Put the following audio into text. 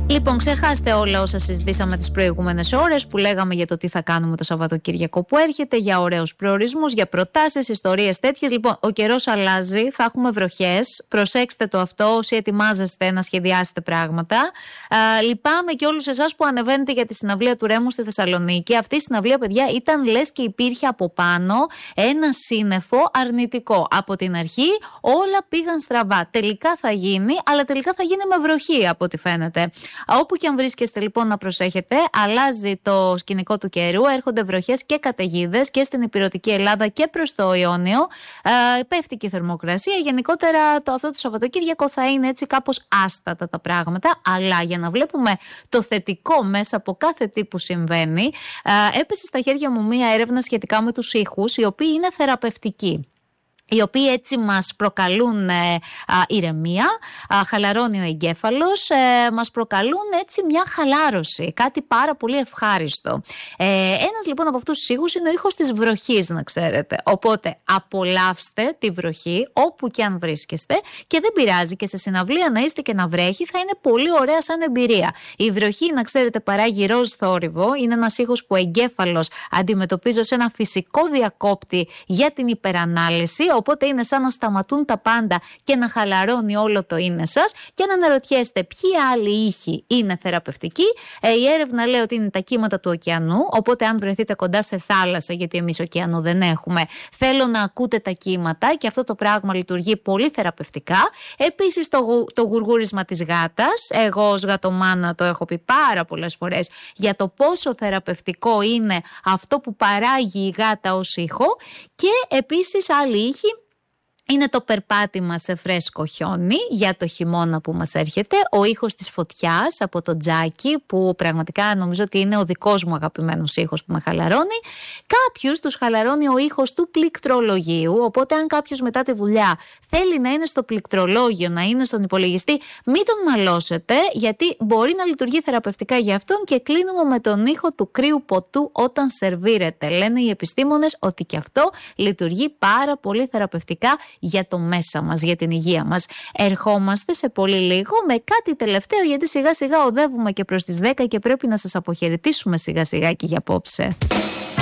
Λοιπόν, ξεχάστε όλα όσα συζητήσαμε τις προηγούμενες ώρες που λέγαμε για το τι θα κάνουμε το Σαββατοκύριακο που έρχεται, για ωραίους προορισμούς, για προτάσεις, ιστορίες τέτοιες. Λοιπόν, ο καιρός αλλάζει, θα έχουμε βροχές. Προσέξτε το αυτό όσοι ετοιμάζεστε να σχεδιάσετε πράγματα. Λυπάμαι και όλους εσάς που ανεβαίνετε για τη συναυλία του Ρέμου στη Θεσσαλονίκη. Αυτή η συναυλία, παιδιά, ήταν λες και υπήρχε από πάνω ένα σύννεφο αρνητικό. Από την αρχή όλα πήγαν στραβά. Τελικά θα γίνει, αλλά τελικά θα γίνει με βροχή από ό,τι φαίνεται. Όπου και αν βρίσκεστε λοιπόν να προσέχετε, αλλάζει το σκηνικό του καιρού, έρχονται βροχές και καταιγίδες και στην ηπειρωτική Ελλάδα και προς το Ιόνιο. Πέφτει και η θερμοκρασία. Γενικότερα αυτό το Σαββατοκύριακο θα είναι έτσι κάπως άστατα τα πράγματα, αλλά για να βλέπουμε το θετικό μέσα από κάθε τι που συμβαίνει, έπεσε στα χέρια μου μία έρευνα σχετικά με τους ήχους, οι οποίοι είναι θεραπευτικοί, οι οποίοι έτσι μας προκαλούν ηρεμία, χαλαρώνει ο εγκέφαλος, μας προκαλούν έτσι μια χαλάρωση, κάτι πάρα πολύ ευχάριστο. Ένας λοιπόν από αυτούς τους ήχους είναι ο ήχος της βροχής, να ξέρετε. Οπότε απολαύστε τη βροχή όπου και αν βρίσκεστε και δεν πειράζει, και σε συναυλία να είστε και να βρέχει θα είναι πολύ ωραία σαν εμπειρία. Η βροχή, να ξέρετε, παράγει ροζ θόρυβο, είναι ένας ήχος που ο εγκέφαλος αντιμετωπίζει ως ένα φυσικό διακόπτη για την υπερανάλυση. Οπότε είναι σαν να σταματούν τα πάντα και να χαλαρώνει όλο το είναι σας. Και να αναρωτιέστε ποιοι άλλοι ήχοι είναι θεραπευτικοί. Η έρευνα λέει ότι είναι τα κύματα του ωκεανού. Οπότε, αν βρεθείτε κοντά σε θάλασσα, γιατί εμείς ωκεανό δεν έχουμε, θέλω να ακούτε τα κύματα και αυτό το πράγμα λειτουργεί πολύ θεραπευτικά. Επίσης, το γουργούρισμα της γάτας. Εγώ, ως γατομάνα, το έχω πει πάρα πολλές φορές για το πόσο θεραπευτικό είναι αυτό που παράγει η γάτα ως ήχο. Και επίσης, άλλοι ήχοι είναι το περπάτημα σε φρέσκο χιόνι για το χειμώνα που μας έρχεται, ο ήχος της φωτιάς από το Τζάκι, που πραγματικά νομίζω ότι είναι ο δικός μου αγαπημένος ήχος που με χαλαρώνει. Κάποιους τους χαλαρώνει ο ήχος του πληκτρολογίου, οπότε αν κάποιος μετά τη δουλειά θέλει να είναι στο πληκτρολόγιο, να είναι στον υπολογιστή, μην τον μαλώσετε, γιατί μπορεί να λειτουργεί θεραπευτικά για αυτόν. Και κλείνουμε με τον ήχο του κρύου ποτού όταν σερβίρετε. Λένε οι επιστήμονες ότι και αυτό λειτουργεί πάρα πολύ θεραπευτικά για το μέσα μας, για την υγεία μας. Ερχόμαστε σε πολύ λίγο με κάτι τελευταίο, γιατί σιγά σιγά οδεύουμε και προς τις 10 και πρέπει να σας αποχαιρετήσουμε σιγά σιγά και για απόψε.